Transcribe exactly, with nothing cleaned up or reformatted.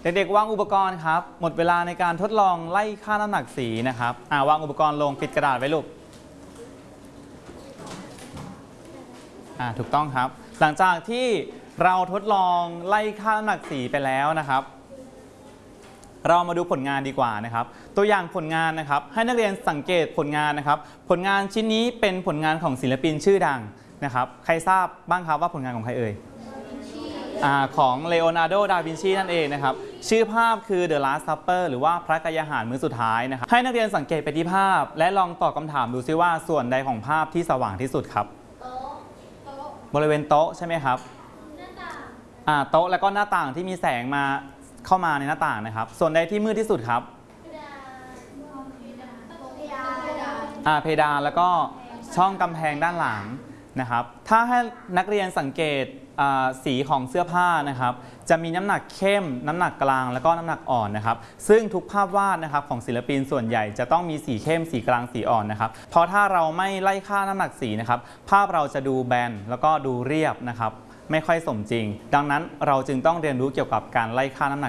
เด็กๆวางอุปกรณ์ครับหมดเวลาในการทดลองไล่ค่าน้ำหนักสีนะครับอ่าวางอุปกรณ์ลงปิดกระดาษไว้ลูกอ่าถูกต้องครับหลังจากที่เราทดลองไล่ค่าน้ำหนักสีไปแล้วนะครับเรามาดูผลงานดีกว่านะครับตัวอย่างผลงานนะครับให้นักเรียนสังเกตผลงานนะครับผลงานชิ้นนี้เป็นผลงานของศิลปินชื่อดังนะครับใครทราบบ้างครับว่าผลงานของใครเอ่ยของเลโอนาร์โด ดา วินชีนั่นเองนะครับชื่อภาพคือ The Last Supper หรือว่าพระกายหารมื้อสุดท้ายนะครับให้นักเรียนสังเกตไปที่ภาพและลองตอบคำถามดูซิว่าส่วนใดของภาพที่สว่างที่สุดครับบริเวณโต๊ะใช่ไหมครับอ่าโต๊ะแล้วก็หน้าต่างที่มีแสงมาเข้ามาในหน้าต่างนะครับส่วนใดที่มืดที่สุดครับอ่าเพดานแล้วก็ช่องกำแพงด้านหลังนะครับถ้าให้นักเรียนสังเกตสีของเสื้อผ้านะครับจะมีน้ำหนักเข้มน้ำหนักกลางแล้วก็น้ำหนักอ่อนนะครับซึ่งทุกภาพวาดนะครับของศิลปินส่วนใหญ่จะต้องมีสีเข้มสีกลางสีอ่อนนะครับเพราะถ้าเราไม่ไล่ค่าน้ำหนักสีนะครับภาพเราจะดูแบนแล้วก็ดูเรียบนะครับไม่ค่อยสมจริงดังนั้นเราจึงต้องเรียนรู้เกี่ยวกับการไล่ค่าน้ำหนัก